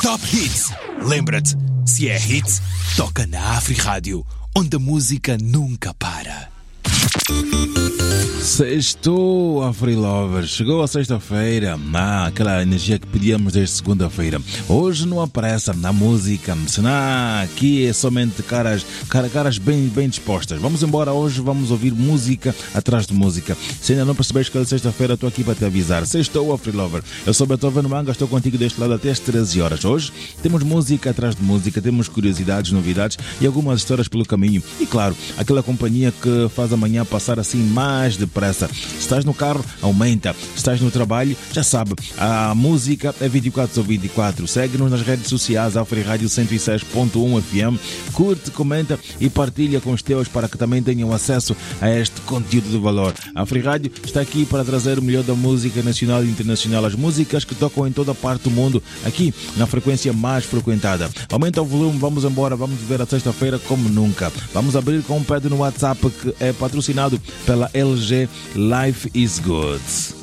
Top Hits. Lembra-te, se é hit, toca na Afrirádio, onde a música nunca para. Sextou, Afrilovers. Chegou a sexta-feira. Aquela energia que pedíamos desde segunda-feira. Hoje não há pressa na música, senão aqui é somente caras bem dispostas. Vamos embora hoje, vamos ouvir música atrás de música. Se ainda não percebes que é sexta-feira, estou aqui para te avisar. Sextou, Afrilover. Eu sou Beethoven Manga, estou contigo deste lado até às 13 horas. Hoje temos música atrás de música, temos curiosidades, novidades e algumas histórias pelo caminho. E claro, aquela companhia que faz amanhã passar assim mais depressa. Se estás no carro, aumenta. Se estás no trabalho, já sabe, a música é 24/24. Segue-nos nas redes sociais, Afrirádio 106.1 FM. Curte, comenta e partilha com os teus para que também tenham acesso a este conteúdo de valor. A Afrirádio está aqui para trazer o melhor da música nacional e internacional, as músicas que tocam em toda parte do mundo, aqui na frequência mais frequentada. Aumenta o volume, vamos embora, vamos ver a sexta-feira como nunca. Vamos abrir com um pede no WhatsApp que é patrocinado pela LG Life is Good.